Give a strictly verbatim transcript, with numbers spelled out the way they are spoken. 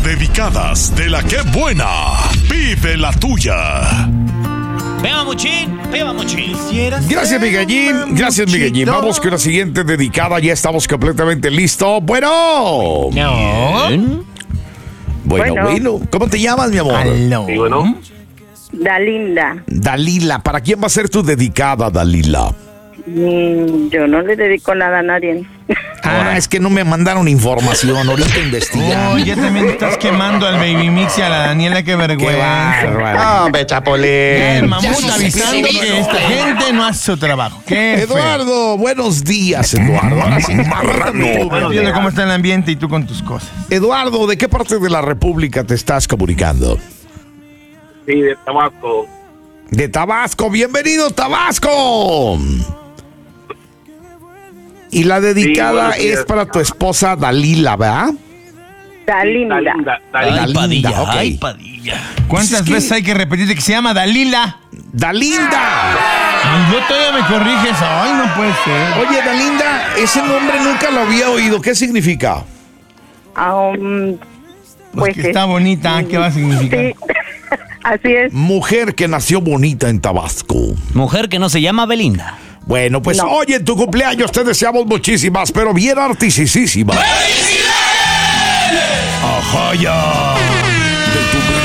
dedicadas de la que buena. Vive la tuya. ¡Peba Muchín! ¡Peba Muchín! Gracias, mi gallín. Gracias, mi gallín. Vamos con la siguiente dedicada. Ya estamos completamente listos. Bueno. No. Bien. Bueno, bueno, bueno. ¿Cómo te llamas, mi amor? Sí, bueno. Dalinda. Dalila. ¿Para quién va a ser tu dedicada, Dalila? Mm, yo no le dedico nada a nadie. Ah, es que no me mandaron información. Ahorita investigamos. Oh, ya también te estás quemando al Baby Mix y a la Daniela, qué vergüenza. bárbaro. Hombre, Chapulín. El mamut Ya avisando sí, que esta gente no hace su trabajo. Qué feo. Eduardo, buenos días, Eduardo. Ahora sí, marrano. No entiendo cómo está el ambiente y tú con tus cosas. Eduardo, ¿de qué parte de la República te estás comunicando? Sí, de Tabasco. De Tabasco. Bienvenido, Tabasco. Y la dedicada Sí, es para tu esposa Dalila, ¿verdad? Dalinda. Dalinda. Ay, Dalinda. Padilla, ok. ay, Padilla. ¿Cuántas Es que- veces hay que repetirte que se llama Dalila? ¡Dalinda! Y yo todavía me corriges. Ay, no puede ser. Oye, Dalinda, ese nombre nunca lo había oído. ¿Qué significa? Um, Pues que está bonita, ¿qué va a significar? Sí, así es. Mujer que nació bonita en Tabasco. Mujer que no se llama Belinda. Bueno, pues No. oye, en tu cumpleaños te deseamos muchísimas, pero bien artisísimas. ¡Felicidades! ¡Ajá, ya! De tu